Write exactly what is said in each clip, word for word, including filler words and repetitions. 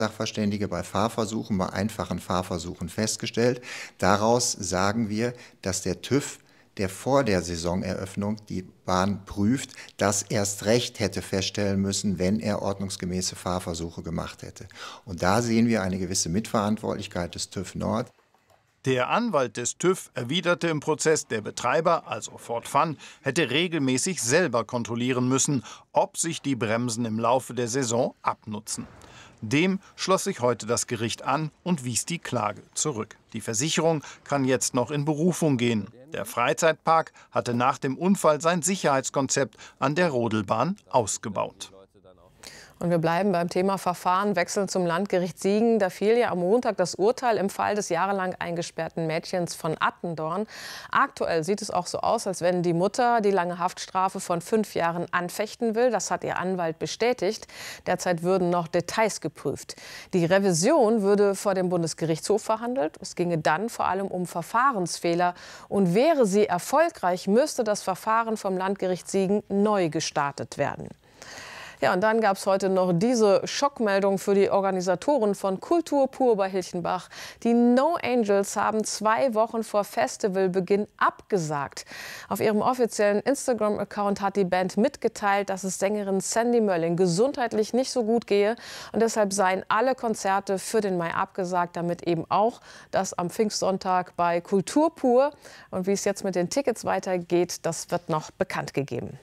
Sachverständige bei Fahrversuchen, bei einfachen Fahrversuchen festgestellt. Daraus sagen wir, dass der TÜV, der vor der Saisoneröffnung die Bahn prüft, das erst recht hätte feststellen müssen, wenn er ordnungsgemäße Fahrversuche gemacht hätte. Und da sehen wir eine gewisse Mitverantwortlichkeit des TÜV Nord. Der Anwalt des TÜV erwiderte im Prozess, der Betreiber, also Ford Fun, hätte regelmäßig selber kontrollieren müssen, ob sich die Bremsen im Laufe der Saison abnutzen. Dem schloss sich heute das Gericht an und wies die Klage zurück. Die Versicherung kann jetzt noch in Berufung gehen. Der Freizeitpark hatte nach dem Unfall sein Sicherheitskonzept an der Rodelbahn ausgebaut. Und wir bleiben beim Thema Verfahren, wechseln zum Landgericht Siegen. Da fiel ja am Montag das Urteil im Fall des jahrelang eingesperrten Mädchens von Attendorn. Aktuell sieht es auch so aus, als wenn die Mutter die lange Haftstrafe von fünf Jahren anfechten will. Das hat ihr Anwalt bestätigt. Derzeit würden noch Details geprüft. Die Revision würde vor dem Bundesgerichtshof verhandelt. Es ginge dann vor allem um Verfahrensfehler. Und wäre sie erfolgreich, müsste das Verfahren vom Landgericht Siegen neu gestartet werden. Ja, und dann gab es heute noch diese Schockmeldung für die Organisatoren von Kultur pur bei Hilchenbach. Die No Angels haben zwei Wochen vor Festivalbeginn abgesagt. Auf ihrem offiziellen Instagram-Account hat die Band mitgeteilt, dass es Sängerin Sandy Mölling gesundheitlich nicht so gut gehe. Und deshalb seien alle Konzerte für den Mai abgesagt, damit eben auch das am Pfingstsonntag bei Kultur pur. Und wie es jetzt mit den Tickets weitergeht, das wird noch bekannt gegeben.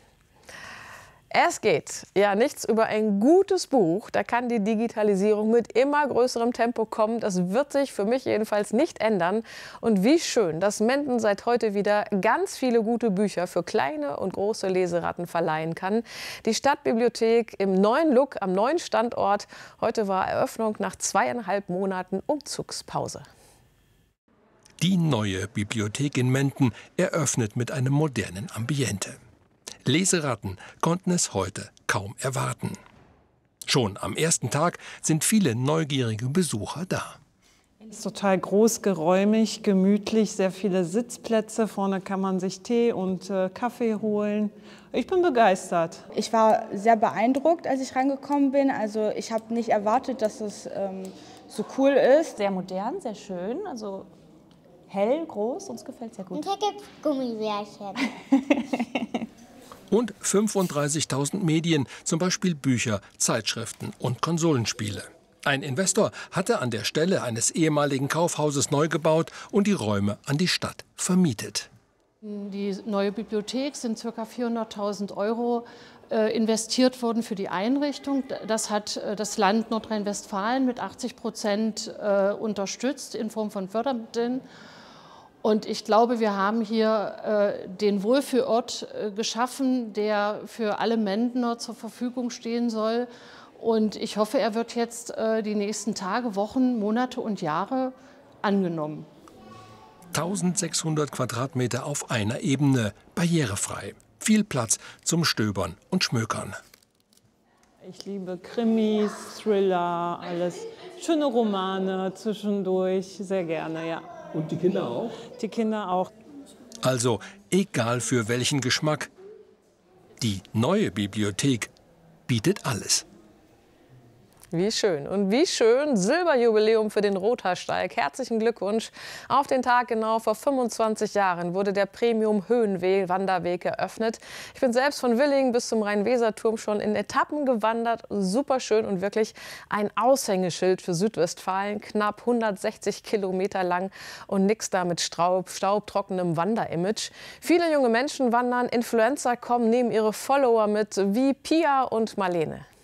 Es geht ja nichts über ein gutes Buch. Da kann die Digitalisierung mit immer größerem Tempo kommen. Das wird sich für mich jedenfalls nicht ändern. Und wie schön, dass Menden seit heute wieder ganz viele gute Bücher für kleine und große Leseratten verleihen kann. Die Stadtbibliothek im neuen Look am neuen Standort. Heute war Eröffnung nach zweieinhalb Monaten Umzugspause. Die neue Bibliothek in Menden eröffnet mit einem modernen Ambiente. Leseratten konnten es heute kaum erwarten. Schon am ersten Tag sind viele neugierige Besucher da. Es ist total groß, geräumig, gemütlich, sehr viele Sitzplätze. Vorne kann man sich Tee und äh, Kaffee holen. Ich bin begeistert. Ich war sehr beeindruckt, als ich reingekommen bin. Also ich habe nicht erwartet, dass es ähm, so cool ist. Sehr modern, sehr schön, also hell, groß, uns gefällt es sehr gut. Und hier gibt es Gummibärchen. Und fünfunddreißigtausend Medien, zum Beispiel Bücher, Zeitschriften und Konsolenspiele. Ein Investor hatte an der Stelle eines ehemaligen Kaufhauses neu gebaut und die Räume an die Stadt vermietet. Die neue Bibliothek sind ca. vierhunderttausend Euro äh, investiert worden für die Einrichtung. Das hat äh, das Land Nordrhein-Westfalen mit achtzig Prozent äh, unterstützt in Form von Fördermitteln. Und ich glaube, wir haben hier äh, den Wohlfühlort äh, geschaffen, der für alle Mendener zur Verfügung stehen soll. Und ich hoffe, er wird jetzt äh, die nächsten Tage, Wochen, Monate und Jahre angenommen. eintausendsechshundert Quadratmeter auf einer Ebene, barrierefrei. Viel Platz zum Stöbern und Schmökern. Ich liebe Krimis, Thriller, alles. Schöne Romane zwischendurch, sehr gerne, ja. Und die Kinder auch? Die Kinder auch. Also egal für welchen Geschmack. Die neue Bibliothek bietet alles. Wie schön. Und wie schön, Silberjubiläum für den Rothaarsteig. Herzlichen Glückwunsch. Auf den Tag genau vor fünfundzwanzig Jahren wurde der Premium-Höhenwanderweg eröffnet. Ich bin selbst von Willingen bis zum Rhein-Weser-Turm schon in Etappen gewandert. Super schön und wirklich ein Aushängeschild für Südwestfalen. Knapp hundertsechzig Kilometer lang und nix da mit Staub, staubtrockenem Wanderimage. Viele junge Menschen wandern, Influencer kommen, nehmen ihre Follower mit, wie Pia und Marlene.